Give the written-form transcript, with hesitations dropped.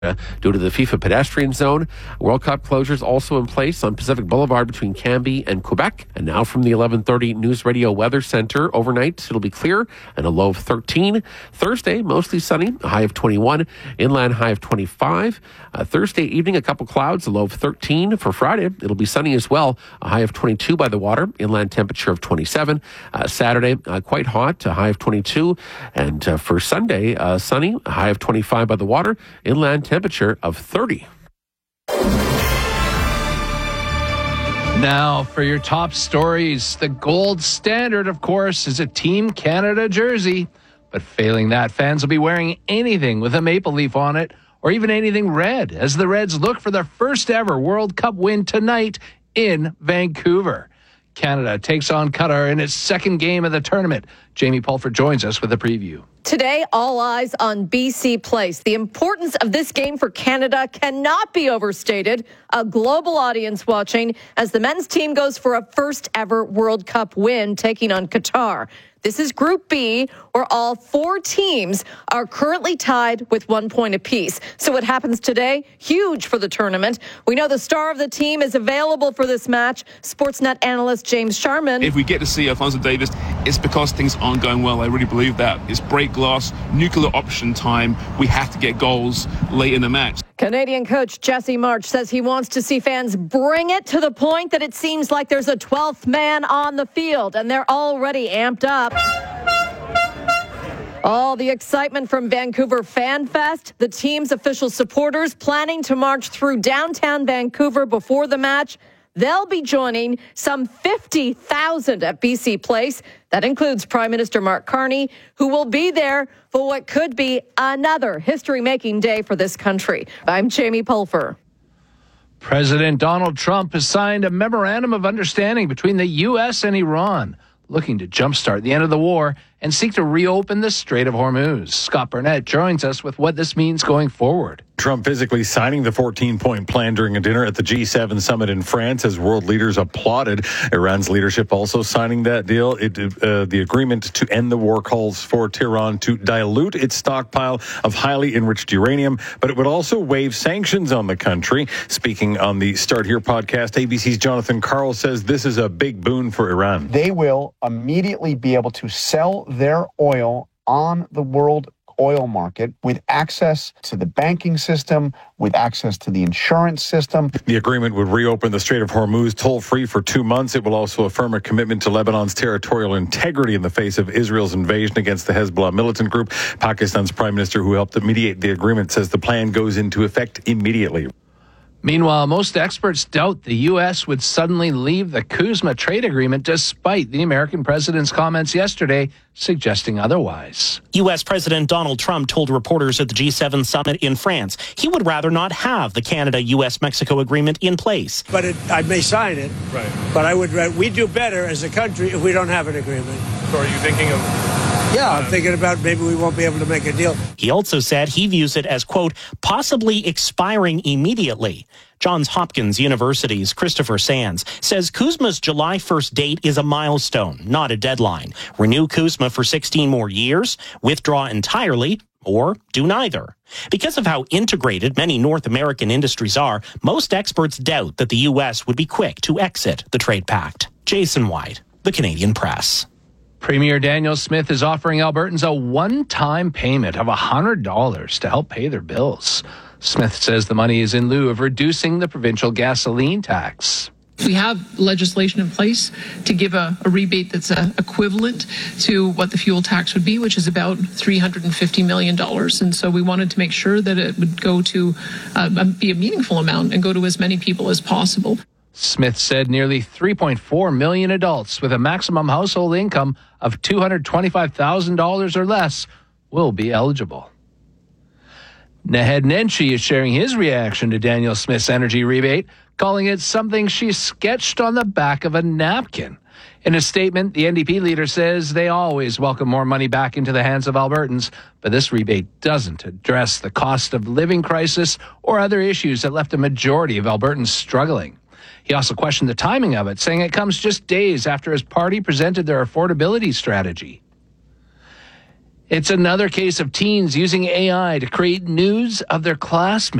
due to the FIFA pedestrian zone. World Cup closures also in place on Pacific Boulevard between Cambie and Quebec. And now from the 11:30 News Radio Weather Center, overnight it'll be clear and a low of 13. Thursday, mostly sunny, a high of 21. Inland high of 25. Thursday evening, a couple clouds, a low of 13. For Friday, it'll be sunny as well, a high of 22 by the water. Inland temperature of 27. Saturday, quite hot, a high of 22. And for Sunday, sunny, a high of 25 by the water. Inland temperature of 30. Now for your top stories. The gold standard, of course, is a Team Canada jersey. But failing that, fans will be wearing anything with a maple leaf on it or even anything red as the Reds look for their first ever World Cup win tonight in Vancouver. Canada takes on Qatar in its second game of the tournament. Jamie Pulford joins us with a preview. Today, all eyes on BC Place. The importance of this game for Canada cannot be overstated. A global audience watching as the men's team goes for a first ever World Cup win, taking on Qatar. This is Group B, where all four teams are currently tied with 1 point apiece. So what happens today? Huge for the tournament. We know the star of the team is available for this match, Sportsnet analyst James Sharman. If we get to see Alphonso Davies, it's because things aren't going well. I really believe that. It's break glass, nuclear option time. We have to get goals late in the match. Canadian coach Jesse March says he wants to see fans bring it to the point that it seems like there's a 12th man on the field, and they're already amped up. All the excitement from Vancouver Fan Fest, the team's official supporters planning to march through downtown Vancouver before the match. They'll be joining some 50,000 at BC Place. That includes Prime Minister Mark Carney, who will be there for what could be another history-making day for this country. I'm Jamie Pulfer. President Donald Trump has signed a memorandum of understanding between the U.S. and Iran, looking to jumpstart the end of the war and seek to reopen the Strait of Hormuz. Scott Burnett joins us with what this means going forward. Trump physically signing the 14-point plan during a dinner at the G7 summit in France as world leaders applauded. Iran's leadership also signing that deal. The agreement to end the war calls for Tehran to dilute its stockpile of highly enriched uranium, but it would also waive sanctions on the country. Speaking on the Start Here podcast, ABC's Jonathan Karl says this is a big boon for Iran. They will immediately be able to sell their oil on the world oil market with access to the banking system, with access to the insurance system. The agreement would reopen the Strait of Hormuz toll-free for 2 months. It will also affirm a commitment to Lebanon's territorial integrity in the face of Israel's invasion against the Hezbollah militant group. Pakistan's prime minister, who helped mediate the agreement, says the plan goes into effect immediately. Meanwhile, most experts doubt the U.S. would suddenly leave the CUSMA trade agreement despite the American president's comments yesterday suggesting otherwise. U.S. President Donald Trump told reporters at the G7 summit in France he would rather not have the Canada-U.S.-Mexico agreement in place. But I may sign it, right? But we'd do better as a country if we don't have an agreement. So are you thinking of... Yeah, I'm thinking about maybe we won't be able to make a deal. He also said he views it as, quote, possibly expiring immediately. Johns Hopkins University's Christopher Sands says CUSMA's July 1st date is a milestone, not a deadline. Renew CUSMA for 16 more years, withdraw entirely, or do neither. Because of how integrated many North American industries are, most experts doubt that the U.S. would be quick to exit the trade pact. Jason White, The Canadian Press. Premier Danielle Smith is offering Albertans a one-time payment of $100 to help pay their bills. Smith says the money is in lieu of reducing the provincial gasoline tax. We have legislation in place to give a rebate that's equivalent to what the fuel tax would be, which is about $350 million. And so we wanted to make sure that it would go to be a meaningful amount and go to as many people as possible. Smith said nearly 3.4 million adults with a maximum household income of $225,000 or less will be eligible. Naheed Nenshi is sharing his reaction to Danielle Smith's energy rebate, calling it something she sketched on the back of a napkin. In a statement, the NDP leader says they always welcome more money back into the hands of Albertans, but this rebate doesn't address the cost of living crisis or other issues that left a majority of Albertans struggling. He also questioned the timing of it, saying it comes just days after his party presented their affordability strategy. It's another case of teens using AI to create news of their classmates.